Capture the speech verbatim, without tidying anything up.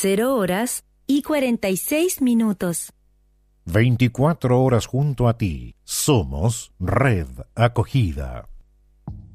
cero horas y cuarenta y seis minutos. veinticuatro horas junto a ti. Somos Red Acogida.